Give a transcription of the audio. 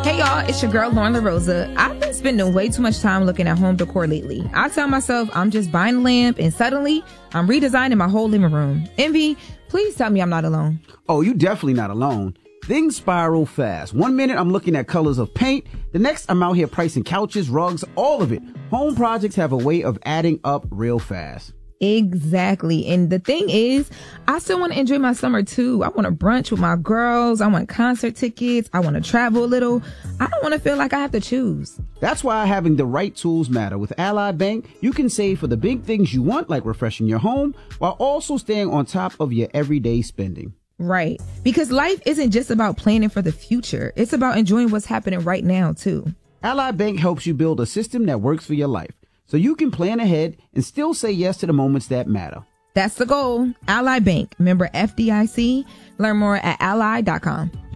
Hey y'all, it's your girl Lauren LaRosa. I've been spending way too much time looking at home decor lately. I tell myself I'm just buying a lamp and suddenly I'm redesigning my whole living room. Envy, please tell me I'm not alone. Oh, you definitely not alone. Things spiral fast. 1 minute I'm looking at colors of paint. The next I'm out here pricing couches, rugs, all of it. Home projects have a way of adding up real fast. Exactly. And the thing is, I still want to enjoy my summer too. I want to brunch with my girls. I want concert tickets. I want to travel a little. I don't want to feel like I have to choose. That's why having the right tools matter. With Ally Bank, you can save for the big things you want, like refreshing your home, while also staying on top of your everyday spending. Right. Because life isn't just about planning for the future. It's about enjoying what's happening right now too. Ally Bank helps you build a system that works for your life, so you can plan ahead and still say yes to the moments that matter. That's the goal. Ally Bank, member FDIC. Learn more at ally.com.